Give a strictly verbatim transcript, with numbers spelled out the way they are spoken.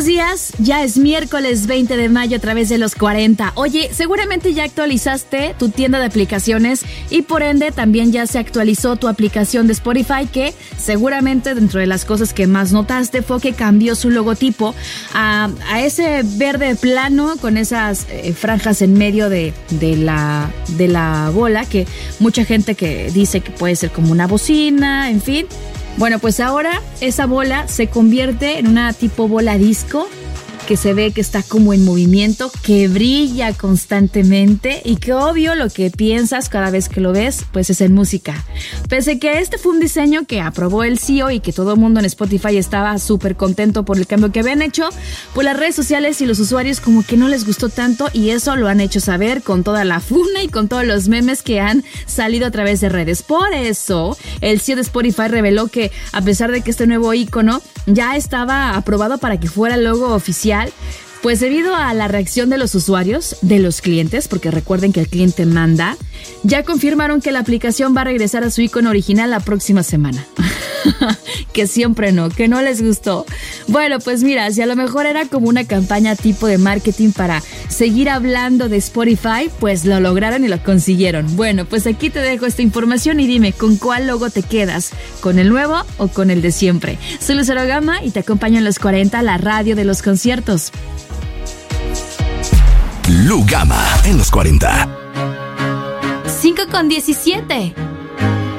días, ya es miércoles veinte de mayo a través de los cuarenta. Oye, seguramente ya actualizaste tu tienda de aplicaciones y por ende también ya se actualizó tu aplicación de Spotify, que seguramente dentro de las cosas que más notaste fue que cambió su logotipo a, a ese verde plano con esas eh, franjas en medio de, de, la, de la bola, que mucha gente que dice que puede ser como una bocina, en fin. Bueno, pues ahora esa bola se convierte en una tipo bola disco que se ve que está como en movimiento, que brilla constantemente y que obvio lo que piensas cada vez que lo ves pues es en música. Pese que este fue un diseño que aprobó el C E O y que todo el mundo en Spotify estaba súper contento por el cambio que habían hecho, pues las redes sociales y los usuarios como que no les gustó tanto y eso lo han hecho saber con toda la funa y con todos los memes que han salido a través de redes. Por eso el C E O de Spotify reveló que a pesar de que este nuevo icono ya estaba aprobado para que fuera el logo oficial, pues debido a la reacción de los usuarios, de los clientes, porque recuerden que el cliente manda, ya confirmaron que la aplicación va a regresar a su icono original la próxima semana. Que siempre no, que no les gustó. Bueno, pues mira, si a lo mejor era como una campaña tipo de marketing para seguir hablando de Spotify, pues lo lograron y lo consiguieron. Bueno, pues aquí te dejo esta información y dime, ¿con cuál logo te quedas? ¿Con el nuevo o con el de siempre? Soy Lucero Gama y te acompaño en los cuarenta, la radio de los conciertos. Lu Gama en los cuarenta. cinco con diecisiete.